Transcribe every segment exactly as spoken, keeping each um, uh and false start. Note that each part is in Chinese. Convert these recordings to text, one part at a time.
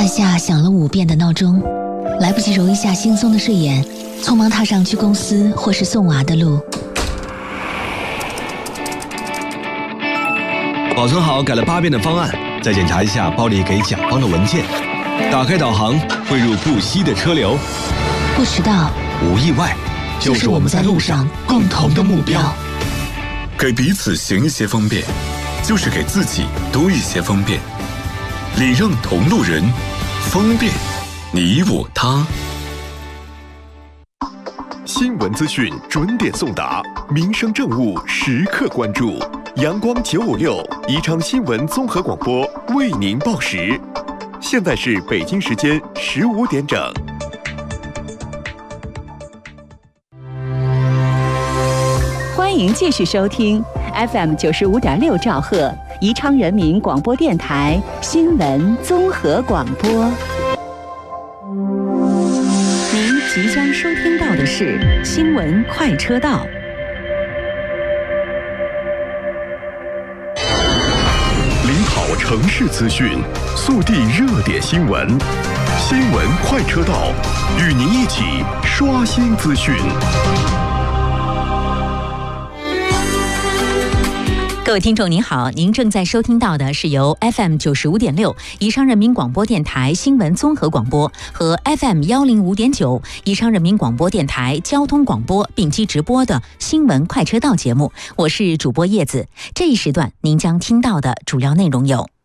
按下响了五遍的闹钟，来不及揉一下惺忪的睡眼，匆忙踏上去公司或是送娃的路。 保存好改了八遍的方案，再检查一下包里给甲方的文件。打开导航，汇入不息的车流。 不迟到， 无意外，就是我们在路上共同的目标。 给彼此行一些方便，就是给自己多一些方便。礼让同路人，方便你我他。 新闻资讯准点送达，民生政务时刻关注。阳光九五六宜昌新闻综合广播为您报时，现在是北京时间十五点整。 欢迎继续收听 F M 九十五点六兆赫宜昌人民广播电台新闻综合广播。您即将收听到的是新闻快车道。 领跑城市资讯，速递热点新闻，新闻快车道，与您一起刷新资讯。 各位听众您好，您正在收听到的是由 F M 九十五点六宜昌人民广播电台新闻综合广播和 F M 幺零五点九宜昌人民广播电台交通广播并机直播的新闻快车道节目，我是主播叶子。这一时段您将听到的主要内容有：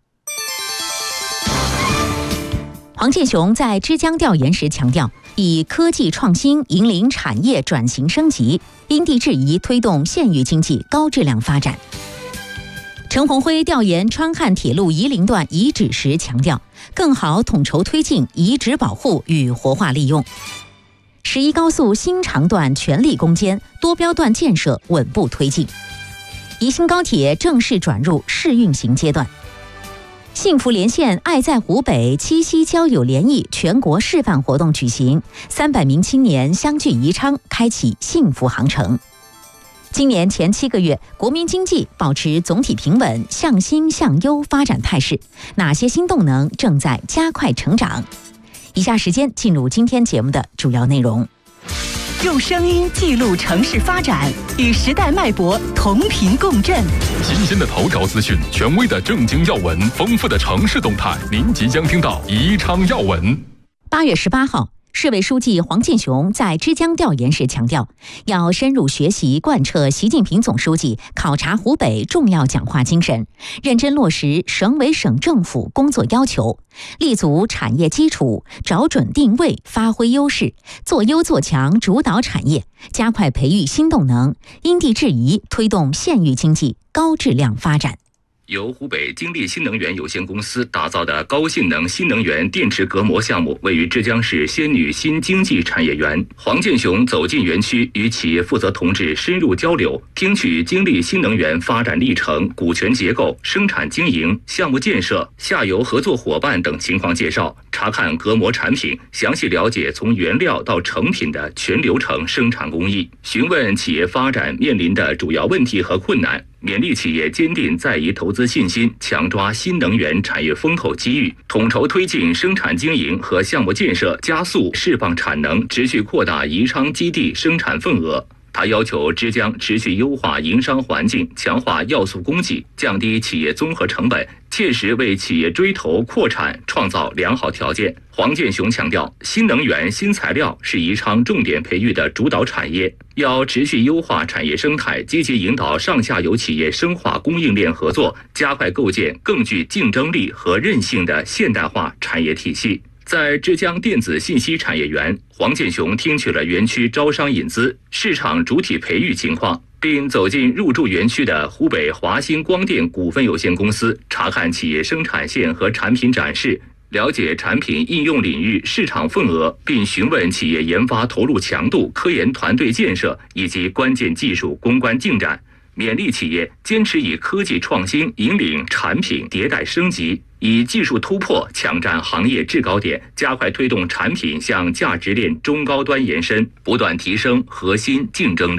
黄健雄在之江调研时强调，以科技创新引领产业转型升级，因地制宜推动县域经济高质量发展。陈鸿辉调研川汉铁路夷陵段遗址时强调，更好统筹推进遗址保护与活化利用。十一高速新长段全力攻坚，多标段建设稳步推进。宜兴高铁正式转入试运行阶段。幸福连线爱在湖北七夕交友联谊全国示范活动举行，三百名青年相聚宜昌，开启幸福航程。今年前七个月，国民经济保持总体平稳、向新向优发展态势，哪些新动能正在加快成长？以下时间进入今天节目的主要内容。 用声音记录城市发展，与时代脉搏同频共振。 新鲜的头条资讯，权威的正经要闻，丰富的城市动态，您即将听到宜昌要闻。 八月十八号。市委书记黄健雄在之江调研时强调，要深入学习贯彻习近平总书记考察湖北重要讲话精神，认真落实省委省政府工作要求，立足产业基础，找准定位，发挥优势，做优做强主导产业，加快培育新动能，因地制宜推动县域经济高质量发展。 由湖北精力新能源有限公司打造的高性能新能源电池隔膜项目位于之江市仙女新经济产业园。黄健雄走进园区，与企业负责同志深入交流，听取精力新能源发展历程、股权结构、生产经营、项目建设、下游合作伙伴等情况介绍，查看隔膜产品，详细了解从原料到成品的全流程生产工艺，询问企业发展面临的主要问题和困难，勉励企业坚定在宜投资信心，强抓新能源产业风口机遇，统筹推进生产经营和项目建设，加速释放产能，持续扩大宜昌基地生产份额。他要求之江持续优化营商环境，强化要素供给，降低企业综合成本，切实为企业追投扩产创造良好条件。黄健雄强调，新能源新材料是宜昌重点培育的主导产业，要持续优化产业生态，积极引导上下游企业深化供应链合作，加快构建更具竞争力和韧性的现代化产业体系。在之江电子信息产业园，黄健雄听取了园区招商引资、市场主体培育情况，并走进入驻园区的湖北华新光电股份有限公司，查看企业生产线和产品展示，了解产品应用领域市场份额，并询问企业研发投入强度、科研团队建设以及关键技术攻关进展，勉励企业坚持以科技创新引领产品迭代升级，以技术突破抢占行业制高点，加快推动产品向价值链中高端延伸，不断提升核心竞争力。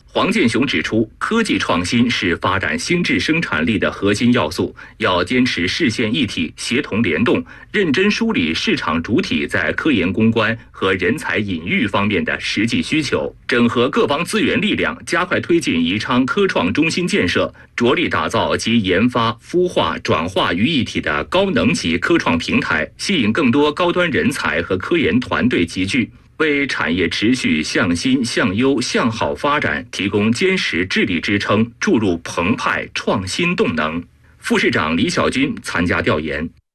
黄建雄指出，科技创新是发展新质生产力的核心要素，要坚持视线一体、协同联动，认真梳理市场主体在科研攻关和人才引育方面的实际需求，整合各方资源力量，加快推进宜昌科创中心建设，着力打造集研发、孵化、转化于一体的高能级科创平台，吸引更多高端人才和科研团队集聚，为产业持续向新、向优、向好发展提供坚实智力支撑，注入澎湃创新动能。副市长李小军参加调研。